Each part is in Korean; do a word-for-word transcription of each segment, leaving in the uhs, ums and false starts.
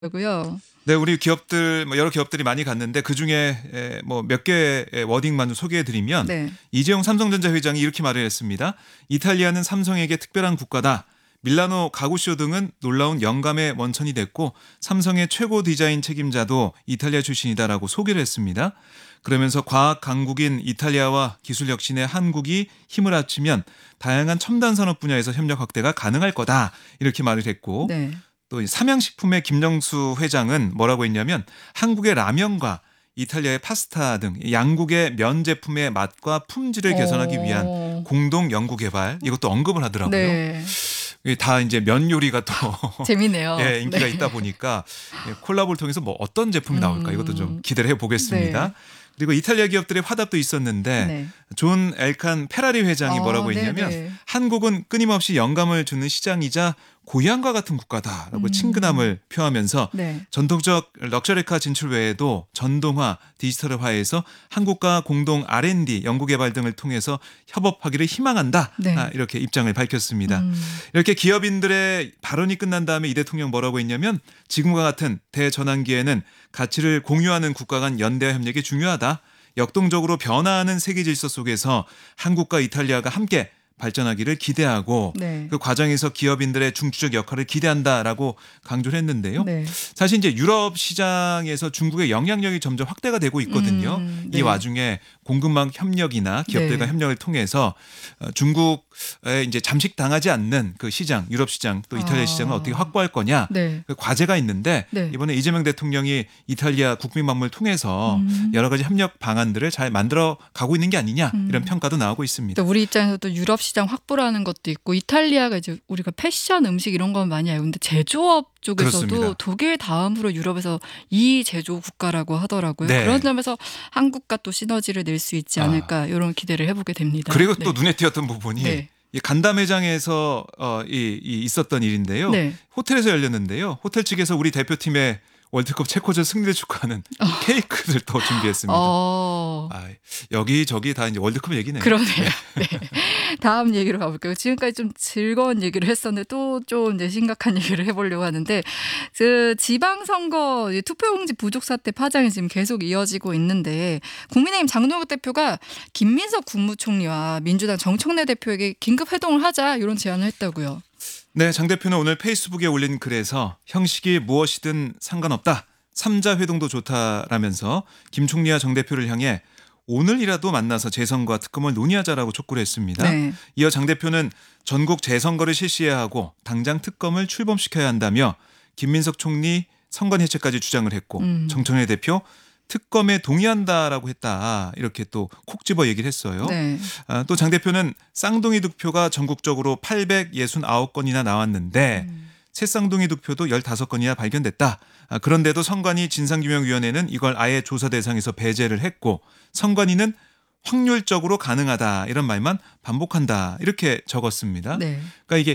고요. 네, 우리 기업들 뭐 여러 기업들이 많이 갔는데 그중에 뭐 몇 개의 워딩만 좀 소개해 드리면 네. 이재용 삼성전자 회장이 이렇게 말을 했습니다. 이탈리아는 삼성에게 특별한 국가다. 밀라노 가구쇼 등은 놀라운 영감의 원천이 됐고 삼성의 최고 디자인 책임자도 이탈리아 출신이다라고 소개를 했습니다. 그러면서 과학 강국인 이탈리아와 기술 혁신에 한국이 힘을 합치면 다양한 첨단 산업 분야에서 협력 확대가 가능할 거다. 이렇게 말을 했고 네. 또 삼양식품의 김정수 회장은 뭐라고 했냐면 한국의 라면과 이탈리아의 파스타 등 양국의 면 제품의 맛과 품질을 개선하기 위한 어. 공동 연구 개발 이것도 언급을 하더라고요. 네. 이게 다 이제 면 요리가 또 재밌네요. 예, 인기가 네. 있다 보니까 콜라보를 통해서 뭐 어떤 제품이 나올까 이것도 좀 기대를 해보겠습니다. 네. 그리고 이탈리아 기업들의 화답도 있었는데 네. 존 엘칸 페라리 회장이 어, 뭐라고 했냐면 네네. 한국은 끊임없이 영감을 주는 시장이자 고향과 같은 국가다라고 음. 친근함을 표하면서 네. 전통적 럭셔리카 진출 외에도 전동화, 디지털화해서 한국과 공동 알앤디, 연구개발 등을 통해서 협업하기를 희망한다. 네. 아, 이렇게 입장을 밝혔습니다. 음. 이렇게 기업인들의 발언이 끝난 다음에 이 대통령 뭐라고 했냐면 지금과 같은 대전환기에는 가치를 공유하는 국가 간 연대와 협력이 중요하다. 역동적으로 변화하는 세계 질서 속에서 한국과 이탈리아가 함께 발전하기를 기대하고 네. 그 과정에서 기업인들의 중추적 역할을 기대한다라고 강조를 했는데요. 네. 사실 이제 유럽 시장에서 중국의 영향력이 점점 확대가 되고 있거든요. 음, 네. 이 와중에 공급망 협력이나 기업들과 네. 협력을 통해서 중국에 이제 잠식당하지 않는 그 시장, 유럽 시장 또 이탈리아 아. 시장을 어떻게 확보할 거냐 네. 그 과제가 있는데 네. 이번에 이재명 대통령이 이탈리아 국민망물을 통해서 음. 여러 가지 협력 방안들을 잘 만들어 가고 있는 게 아니냐 이런 음. 평가도 나오고 있습니다. 또 우리 입장에서도 유럽 시장 확보라는 것도 있고 이탈리아가 이제 우리가 패션 음식 이런 건 많이 알고 있는데 제조업 쪽에서도 그렇습니다. 독일 다음으로 유럽에서 이 제조 국가라고 하더라고요. 네. 그런 점에서 한국과 또 시너지를 낼 수 있지 않을까 이런 기대를 해보게 됩니다. 그리고 네. 또 눈에 띄었던 부분이 네. 이 간담회장에서 어, 이, 이 있었던 일인데요. 네. 호텔에서 열렸는데요. 호텔 측에서 우리 대표팀의 월드컵 체코전 승리를 축하하는 케이크를 또 준비했습니다. 어. 아, 여기 저기 다 이제 월드컵 얘기네요. 그러네요. 네. 다음 얘기로 가볼게요. 지금까지 좀 즐거운 얘기를 했었는데 또 좀 이제 심각한 얘기를 해보려고 하는데 그 지방선거 투표용지 부족 사태 파장이 지금 계속 이어지고 있는데 국민의힘 장동혁 대표가 김민석 국무총리와 민주당 정청래 대표에게 긴급 회동을 하자 이런 제안을 했다고요. 네, 장 대표는 오늘 페이스북에 올린 글에서 형식이 무엇이든 상관없다. 삼자 회동도 좋다라면서 김 총리와 정 대표를 향해 오늘이라도 만나서 재선과 특검을 논의하자라고 촉구를 했습니다. 네. 이어 장 대표는 전국 재선거를 실시해야 하고 당장 특검을 출범시켜야 한다며 김민석 총리 선관 해체까지 주장을 했고 음. 정청래 대표 특검에 동의한다라고 했다. 이렇게 또 콕 집어 얘기를 했어요. 네. 아, 또 장 대표는 쌍둥이 득표가 전국적으로 팔백육십구 건이나 나왔는데 음. 새쌍둥이 득표도 십오 건이나 발견됐다. 아, 그런데도 선관위 진상규명위원회는 이걸 아예 조사 대상에서 배제를 했고 선관위는 확률적으로 가능하다. 이런 말만 반복한다. 이렇게 적었습니다. 네. 그러니까 이게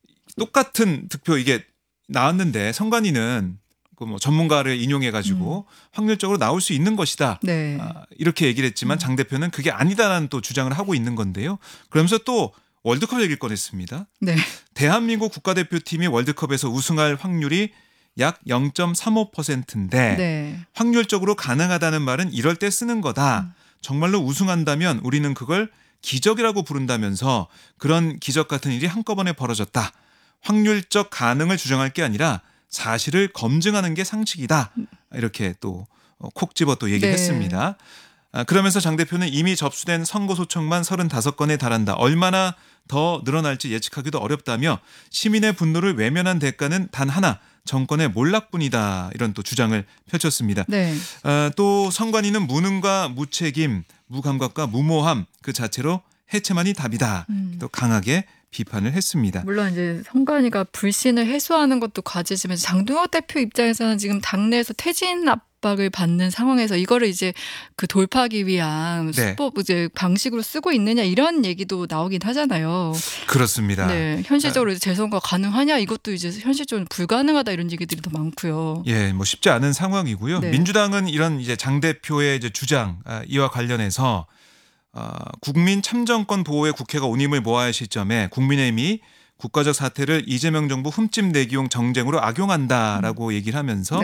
똑같은 득표 이게 나왔는데 선관위는 그 뭐 전문가를 인용해 가지고 음. 확률적으로 나올 수 있는 것이다. 네. 아, 이렇게 얘기를 했지만 장 대표는 그게 아니다라는 또 주장을 하고 있는 건데요. 그러면서 또 월드컵 얘기를 꺼냈습니다. 네. 대한민국 국가대표팀이 월드컵에서 우승할 확률이 약 영 점 삼오 퍼센트인데 네. 확률적으로 가능하다는 말은 이럴 때 쓰는 거다. 음. 정말로 우승한다면 우리는 그걸 기적이라고 부른다면서 그런 기적 같은 일이 한꺼번에 벌어졌다. 확률적 가능을 주장할 게 아니라 사실을 검증하는 게 상식이다. 이렇게 또 콕 집어 또 얘기했습니다. 네. 그러면서 장 대표는 이미 접수된 선거 소청만 서른다섯 건에 달한다. 얼마나 더 늘어날지 예측하기도 어렵다며 시민의 분노를 외면한 대가는 단 하나. 정권의 몰락뿐이다. 이런 또 주장을 펼쳤습니다. 네. 아, 또 선관위는 무능과 무책임, 무감각과 무모함 그 자체로 해체만이 답이다. 음. 또 강하게 비판을 했습니다. 물론 이제 선관위가 불신을 해소하는 것도 과제지만 장동혁 대표 입장에서는 지금 당내에서 퇴진 압박을 받는 상황에서 이거를 이제 그 돌파하기 위한 네. 수법 이제 방식으로 쓰고 있느냐 이런 얘기도 나오긴 하잖아요. 그렇습니다. 네, 현실적으로 이제 재선거 가능하냐 이것도 이제 현실적으로 불가능하다 이런 얘기들이 더 많고요. 예, 뭐 쉽지 않은 상황이고요. 네. 민주당은 이런 이제 장 대표의 이제 주장 아, 이와 관련해서 어, 국민 참정권 보호에 국회가 온 힘을 모아야 할 시점에 국민의힘이 국가적 사태를 이재명 정부 흠집 내기용 정쟁으로 악용한다라고 얘기를 하면서